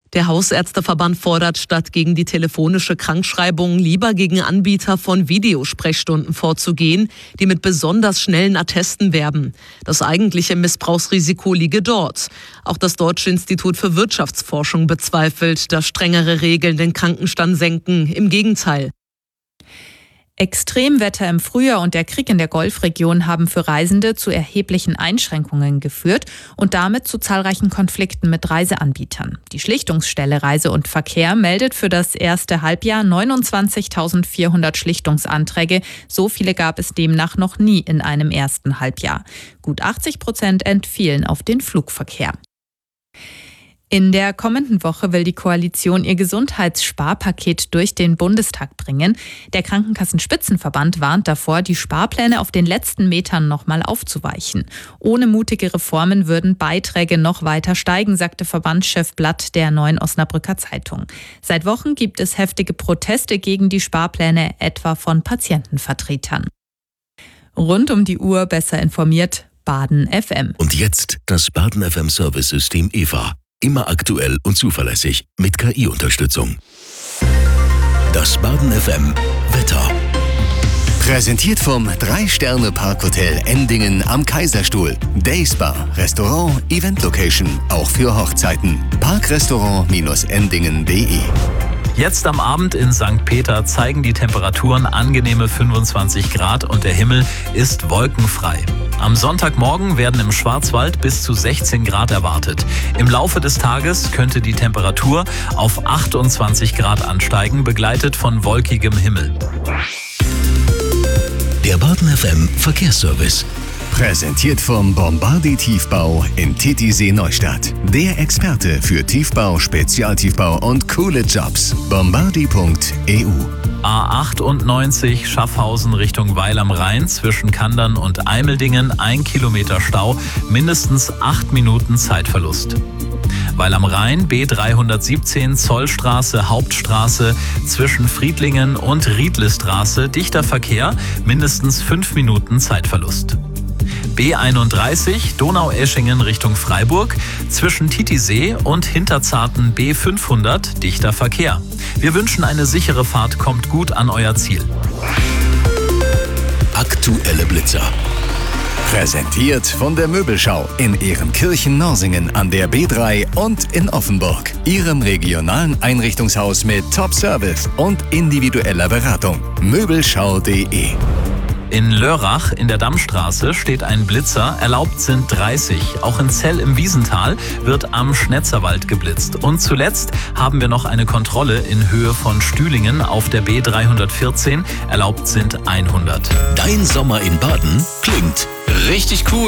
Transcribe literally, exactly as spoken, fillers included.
Der Hausärzteverband fordert, statt gegen die telefonische Krankschreibung lieber gegen Anbieter von Videosprechstunden vorzugehen, die mit besonders schnellen Attesten werben. Das eigentliche Missbrauchsrisiko liege dort. Auch das Deutsche Institut für Wirtschaftsforschung bezweifelt, dass strengere Regeln den Krankenstand senken. Im Gegenteil. Extremwetter im Frühjahr und der Krieg in der Golfregion haben für Reisende zu erheblichen Einschränkungen geführt und damit zu zahlreichen Konflikten mit Reiseanbietern. Die Schlichtungsstelle Reise und Verkehr meldet für das erste Halbjahr neunundzwanzigtausendvierhundert Schlichtungsanträge. So viele gab es demnach noch nie in einem ersten Halbjahr. Gut achtzig Prozent entfielen auf den Flugverkehr. In der kommenden Woche will die Koalition ihr Gesundheitssparpaket durch den Bundestag bringen. Der Krankenkassenspitzenverband warnt davor, die Sparpläne auf den letzten Metern nochmal aufzuweichen. Ohne mutige Reformen würden Beiträge noch weiter steigen, sagte Verbandschef Blatt der Neuen Osnabrücker Zeitung. Seit Wochen gibt es heftige Proteste gegen die Sparpläne, etwa von Patientenvertretern. Rund um die Uhr besser informiert, Baden F M. Und jetzt das Baden F M Service-System E V A. Immer aktuell und zuverlässig mit K I-Unterstützung. Das Baden F M Wetter. Präsentiert vom drei Sterne Parkhotel Endingen am Kaiserstuhl. Dayspa, Restaurant, Event Location, auch für Hochzeiten. Parkrestaurant Endingen punkt de. Jetzt am Abend in Sankt Peter zeigen die Temperaturen angenehme fünfundzwanzig Grad und der Himmel ist wolkenfrei. Am Sonntagmorgen werden im Schwarzwald bis zu sechzehn Grad erwartet. Im Laufe des Tages könnte die Temperatur auf achtundzwanzig Grad ansteigen, begleitet von wolkigem Himmel. Der Baden F M Verkehrsservice. Präsentiert vom Bombardi Tiefbau in Titisee Neustadt. Der Experte für Tiefbau, Spezialtiefbau und coole Jobs. bombardi punkt e u. A achtundneunzig Schaffhausen Richtung Weil am Rhein zwischen Kandern und Eimeldingen, ein Kilometer Stau, mindestens acht Minuten Zeitverlust. Weil am Rhein B dreihundertsiebzehn Zollstraße Hauptstraße zwischen Friedlingen und Riedlestraße, dichter Verkehr, mindestens fünf Minuten Zeitverlust. B einunddreißig Donaueschingen Richtung Freiburg zwischen Titisee und Hinterzarten B fünfhundert, dichter Verkehr. Wir wünschen eine sichere Fahrt, kommt gut an euer Ziel. Aktuelle Blitzer. Präsentiert von der Möbelschau in Ehrenkirchen-Norsingen an der B drei und in Offenburg. Ihrem regionalen Einrichtungshaus mit Top-Service und individueller Beratung. Möbelschau punkt de. In Lörrach in der Dammstraße steht ein Blitzer, erlaubt sind dreißig. Auch in Zell im Wiesental wird am Schnetzerwald geblitzt. Und zuletzt haben wir noch eine Kontrolle in Höhe von Stühlingen auf der B dreihundertvierzehn, erlaubt sind hundert. Dein Sommer in Baden klingt richtig cool.